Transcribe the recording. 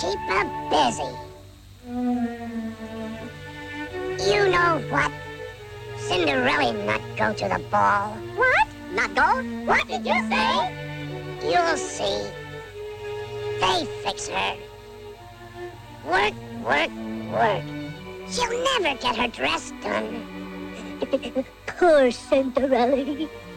keep her busy. You know what? Cinderella not go to the ball. What? Not go? What did you say? You'll see. They fix her. Work, work, work. She'll never get her dress done. Poor Cinderella.